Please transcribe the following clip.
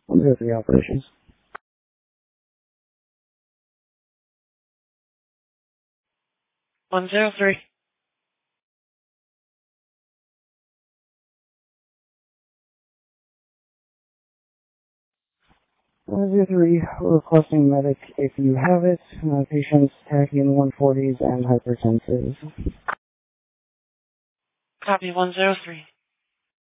103 operations. 103. 103, requesting medic if you have it. Patients tachy in 140s and hypertensive. Copy 103.